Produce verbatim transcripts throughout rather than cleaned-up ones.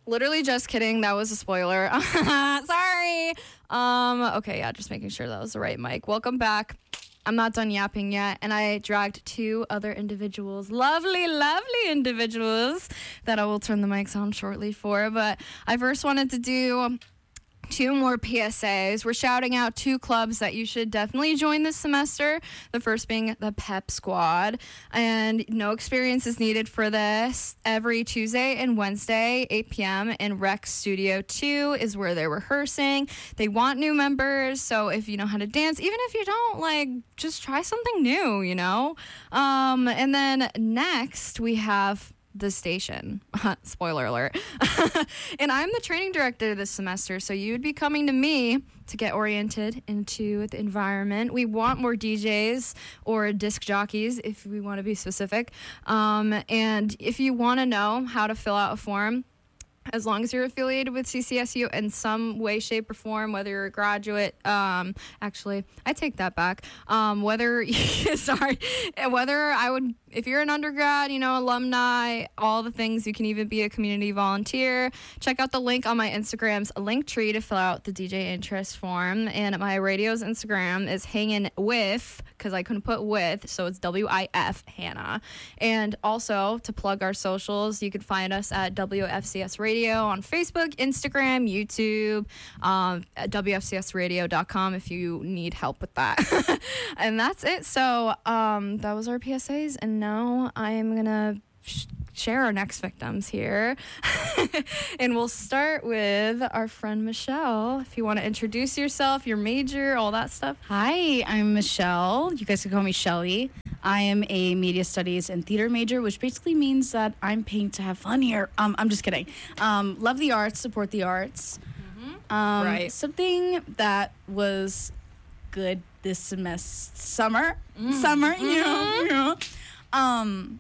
Literally just kidding. That was a spoiler. Sorry. Um, okay, yeah, just making sure that was the right mic. Welcome back. I'm not done yapping yet, and I dragged two other individuals, lovely, lovely individuals, that I will turn the mics on shortly for. But I first wanted to do two more P S As. We're shouting out two clubs that you should definitely join this semester. The first being the Pep Squad. And no experience is needed for this. Every Tuesday and Wednesday, eight p.m. in Rec Studio two is where they're rehearsing. They want new members, so if you know how to dance, even if you don't, like, just try something new, you know? Um, and then next, we have the station. Spoiler alert. And I'm the training director this semester, so you'd be coming to me to get oriented into the environment. We want more D Js or disc jockeys, if we want to be specific. Um, and if you want to know how to fill out a form, as long as you're affiliated with C C S U in some way, shape, or form, whether you're a graduate, um, actually, I take that back. Um, whether, sorry, whether I would, if you're an undergrad, you know, alumni, all the things, you can even be a community volunteer. Check out the link on my Instagram's link tree to fill out the D J interest form. And my radio's Instagram is hanging with, because I couldn't put with, so it's W I F Hannah. And also, to plug our socials, you can find us at W F C S Radio on Facebook, Instagram, YouTube, um, at W F C S radio dot com if you need help with that. And that's it. So um, that was our P S As, and now I am going to sh- share our next victims here. And we'll start with our friend Michelle. If you want to introduce yourself, your major, all that stuff. Hi, I'm Michelle. You guys can call me Shelly. I am a media studies and theater major, which basically means that I'm paying to have fun here. Um, I'm just kidding. Um, love the arts, support the arts. Mm-hmm. Um, right. Something that was good this semester, summer, Mm. summer, Mm-hmm. you know, you know. Um,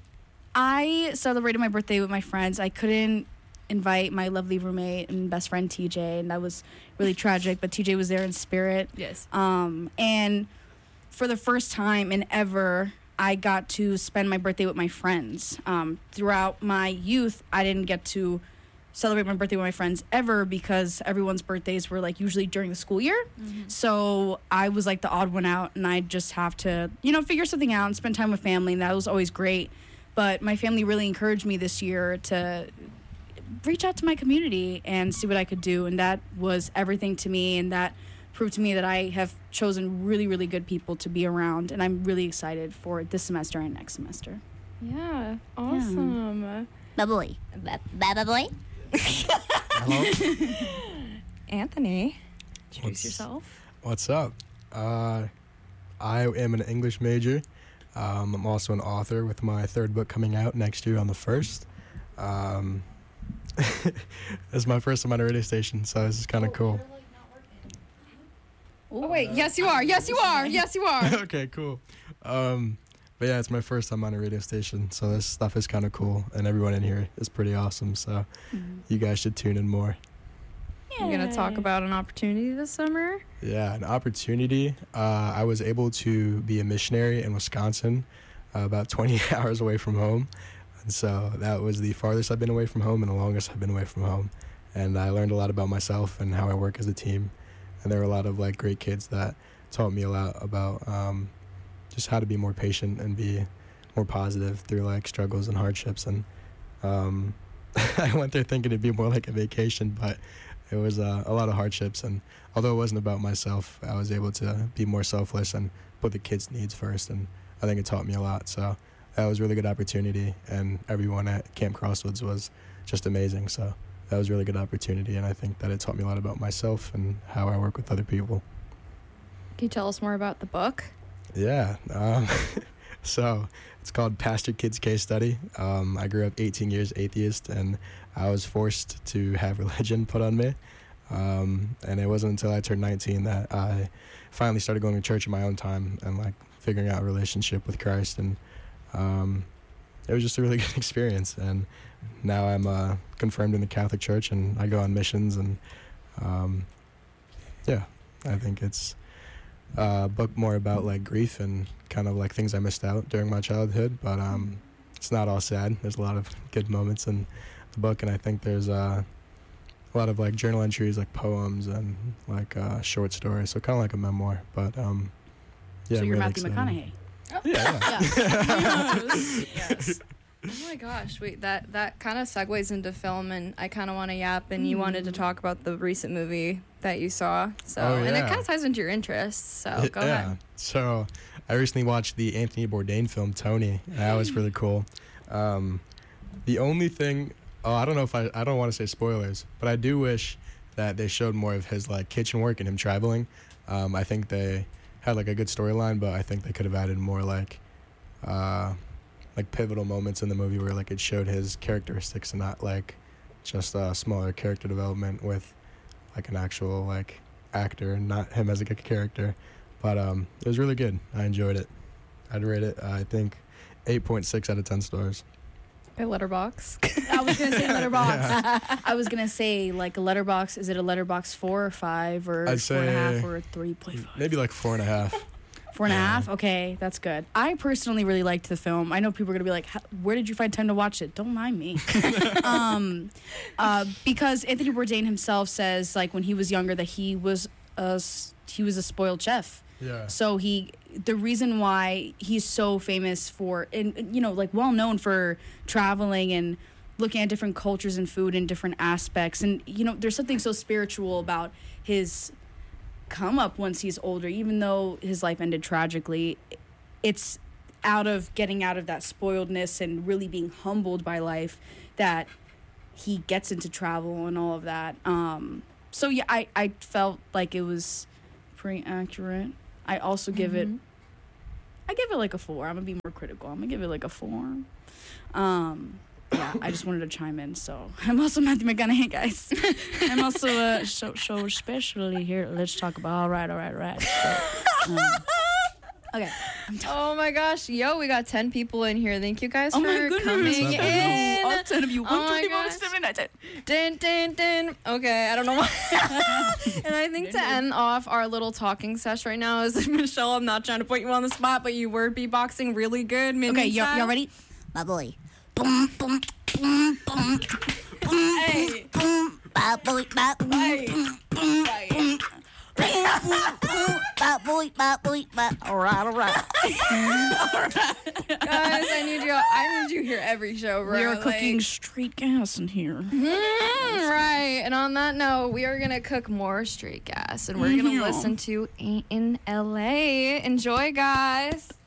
I celebrated my birthday with my friends. I couldn't invite my lovely roommate and best friend T J, and that was really tragic, but T J was there in spirit. Yes. Um, and for the first time in ever, I got to spend my birthday with my friends. Um, throughout my youth, I didn't get to celebrate my birthday with my friends ever because everyone's birthdays were like usually during the school year. Mm-hmm. So I was like the odd one out, and I'd just have to, you know, figure something out and spend time with family, and that was always great. But my family really encouraged me this year to reach out to my community and see what I could do, and that was everything to me, and that proved to me that I have chosen really, really good people to be around, and I'm really excited for this semester and next semester. Yeah, awesome. Yeah. Bubbly. Baba boy. Hello. Anthony, introduce What's- yourself. What's up? Uh, I am an English major. Um, I'm also an author with my third book coming out next year on the first. Um, this is my first time on a radio station, so this is kind of cool. Oh, wait. Yes, you are. Yes, you are. Yes, you are. Okay, cool. Um, but yeah, it's my first time on a radio station, so this stuff is kind of cool, and everyone in here is pretty awesome, so mm-hmm. you guys should tune in more. You're going to talk about an opportunity this summer? Yeah, an opportunity. Uh, I was able to be a missionary in Wisconsin, uh, about twenty hours away from home. And so that was the farthest I've been away from home and the longest I've been away from home. And I learned a lot about myself and how I work as a team. And there were a lot of like great kids that taught me a lot about um, just how to be more patient and be more positive through like struggles and hardships. And um, I went there thinking it'd be more like a vacation, but it was uh, a lot of hardships, and although it wasn't about myself, I was able to be more selfless and put the kids' needs first, and I think it taught me a lot. So that was a really good opportunity, and everyone at Camp Crosswoods was just amazing. So that was a really good opportunity, and I think that it taught me a lot about myself and how I work with other people. Can you tell us more about the book? Yeah. Um, so it's called Pastor Kid's Case Study. Um, I grew up eighteen years atheist, and I was forced to have religion put on me. Um, and it wasn't until I turned nineteen that I finally started going to church in my own time and like figuring out a relationship with Christ. And um, it was just a really good experience. And now I'm uh, confirmed in the Catholic Church, and I go on missions. And um, yeah, I think it's a book more about like grief and kind of like things I missed out during my childhood. But um, it's not all sad. There's a lot of good moments in the book, and I think there's uh, a lot of like journal entries, like poems and like uh, short stories. So kind of like a memoir. But um, yeah. So I'm you're really Matthew excited. McConaughey. Yeah. yeah. Yes. Oh my gosh, wait, that that kind of segues into film, and I kind of want to yap, and you wanted to talk about the recent movie that you saw, so Oh, and it yeah. kind of ties into your interests, so go yeah. ahead. So I recently watched the Anthony Bourdain film Tony. And that was really cool. Um, the only thing, oh, I don't know if I, I don't want to say spoilers, but I do wish that they showed more of his like kitchen work and him traveling. Um, I think they had like a good storyline, but I think they could have added more like, uh, like pivotal moments in the movie where like it showed his characteristics and not like just uh, smaller character development with like an actual like actor and not him as like a character. But um, it was really good. I enjoyed it. I'd rate it, uh, I think, eight point six out of ten stars. By Letterbox. I was gonna say letterbox. I was gonna say like a letterbox. Is it a letterbox four or five or I'd four and a half say or three point five? Maybe like four and a half. Four and a Yeah. half? Okay, that's good. I personally really liked the film. I know people are going to be like, "How- where did you find time to watch it? Don't mind me. um, uh, because Anthony Bourdain himself says, like, when he was younger, that he was a, s- he was a spoiled chef. Yeah. So he, the reason why he's so famous for, and, you know, like, well known for traveling and looking at different cultures and food and different aspects. And, you know, there's something so spiritual about his come up once he's older, even though his life ended tragically. It's out of getting out of that spoiledness and really being humbled by life that he gets into travel and all of that. Um, so yeah, I, I felt like it was pretty accurate. I also give it, I give it like a four. I'm gonna be more critical. I'm gonna give it like a four. Um, yeah, I just wanted to chime in. So I'm also Matthew McConaughey, guys. I'm also uh, so so especially here. Let's talk about all right, all right, all right. So, um, okay. Oh my gosh, yo, we got ten people in here. Thank you guys Oh for my goodness. coming What's up, in. All ten of you. Oh my one twenty-one, gosh. seventy-nine. Din, din, din. Okay, I don't know why. And I think to end off our little talking sesh right now is Michelle, I'm not trying to put you on the spot, but you were beatboxing really good. Minion Okay, y'all, style. y'all ready? My boy. Boom, boom, boom, boom, boom, Hey. boom, bad boy, bad boy, Hey. boom, boom, boom, boom, bad boy, bad boy, bad. All right, all right. Guys, I need you. I need you here every show, bro. We are Like- cooking straight gas in here. Mm, right. And on that note, we are gonna cook more straight gas, and we're gonna Mhm. listen to Ain't in L A. Enjoy, guys.